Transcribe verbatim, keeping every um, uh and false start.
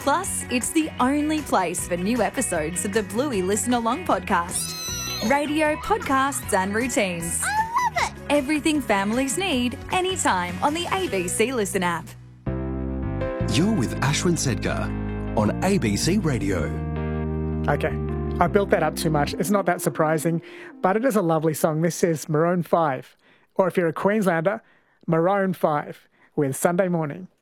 Plus, it's the only place for new episodes of the Bluey Listen Along podcast. Radio, podcasts and routines. I love it! Everything families need, anytime on the A B C Listen app. You're with Ashwin Sedkar on A B C Radio. Okay, I built that up too much. It's not that surprising, but it is a lovely song. This is Maroon five, or if you're a Queenslander, Maroon five with Sunday Morning.